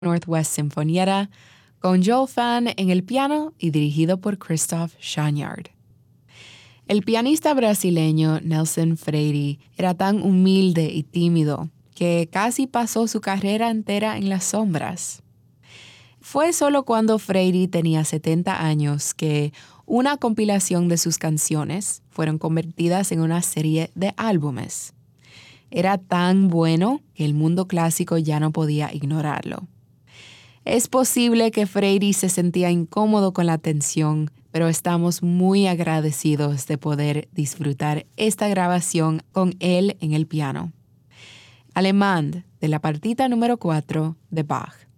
Northwest Sinfonietta, con Joel Fan en el piano y dirigido por Christoph Chaniard. El pianista brasileño Nelson Freire era tan humilde y tímido que casi pasó su carrera entera en las sombras. Fue solo cuando Freire tenía 70 años que una compilación de sus canciones fueron convertidas en una serie de álbumes. Era tan bueno que el mundo clásico ya no podía ignorarlo. Es posible que Freire se sentía incómodo con la atención, pero estamos muy agradecidos de poder disfrutar esta grabación con él en el piano. Alemán, de la partita número 4 de Bach.